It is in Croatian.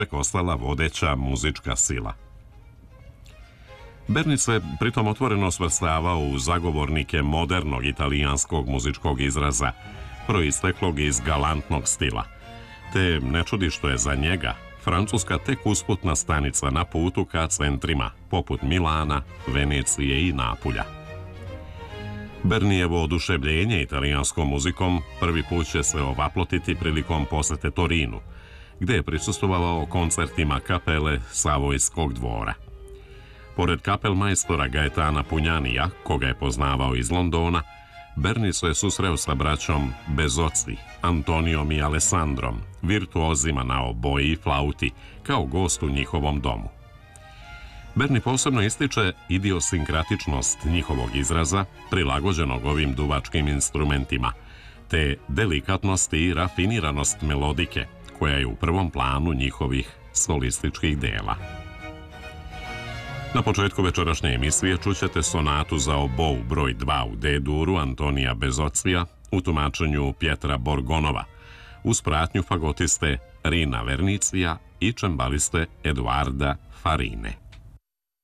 ostala vodeća muzička sila. Berni se pritom otvoreno svrstavao u zagovornike modernog italijanskog muzičkog izraza, proisteklog iz galantnog stila, te ne čudi što je za njega Francuska tek usputna stanica na putu ka centrima poput Milana, Venecije i Napulja. Bernijevo oduševljenje italijanskom muzikom prvi put će se ovaplotiti prilikom posete Torinu, gde je prisustvovao koncertima kapele Savojskog dvora. Pored kapelmajstora Gaetana Pugnanija, koga je poznavao iz Londona, Berni se susreo sa braćom Bezzocchi, Antonijom i Alessandrom, virtuozima na oboji i flauti, kao gost u njihovom domu. Berni posebno ističe idiosinkratičnost njihovog izraza, prilagođenog ovim duvačkim instrumentima, te delikatnost i rafiniranost melodike, koja je u prvom planu njihovih solističkih dela. Na početku večerašnje emisije čućete sonatu za obou broj 2 u D-duru Antonija Bezzocchija u tumačenju Pietra Borgonova, uz pratnju fagotiste Rina Vernicija i čembaliste Eduarda Farine.